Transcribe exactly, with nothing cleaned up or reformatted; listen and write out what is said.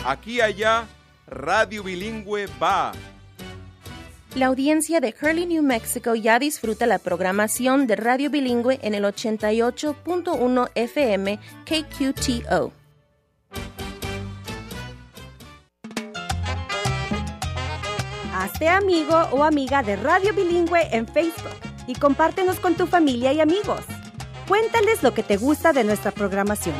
Aquí y allá, Radio Bilingüe va. La audiencia de Hurley, New Mexico ya disfruta la programación de Radio Bilingüe en el ochenta y ocho punto uno F M K Q T O. Hazte amigo o amiga de Radio Bilingüe en Facebook y compártenos con tu familia y amigos. Cuéntales lo que te gusta de nuestra programación.